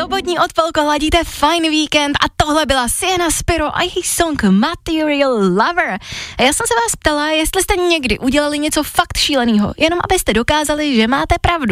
sobotní odpolko, ladíte Fajn víkend a tohle byla Sienna Spiro a její song Material Lover. A já jsem se vás ptala, jestli jste někdy udělali něco fakt šílenýho, jenom abyste dokázali, že máte pravdu.